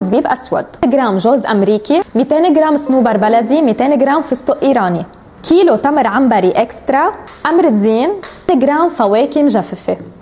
زبيب اسود، جرام جوز امريكي، 200 جرام صنوبر بلدي، 200 جرام فستق ايراني، كيلو تمر عنبري اكسترا، امر الدين، جرام فواكه مجففه.